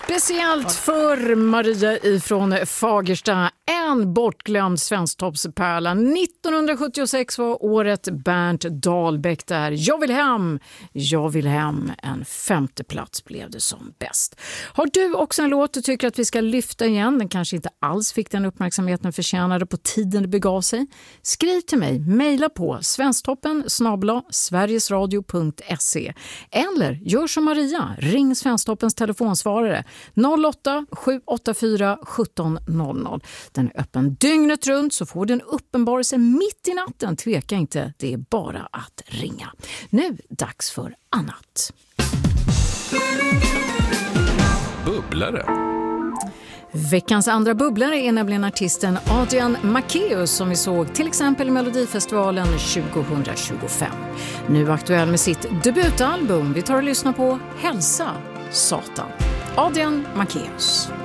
Speciellt för Maria ifrån Fagersta, en bortglömd svensktoppspärla. 1976 var året Bernt Dahlbäck där. Jag vill hem. En 5:e plats blev det som bäst. Har du också en låt du tycker att vi ska lyfta igen? Den kanske inte alls fick den uppmärksamheten den förtjänade på tiden det begav sig. Skriv till mig, mejla på svensktoppen@sverigesradio.se eller gör som Maria, ring Svensktoppens telefonsvarare 08-784 1700. Den är öppen dygnet runt, så får du en uppenbarelse mitt i natten. Tveka inte, det är bara att ringa. Nu dags för annat. Bubblare. Veckans andra bubblare är nämligen artisten Adrian Macéus som vi såg till exempel i Melodifestivalen 2025. Nu aktuell med sitt debutalbum. Vi tar och lyssnar på Hälsa Satan. Adrian Macéus.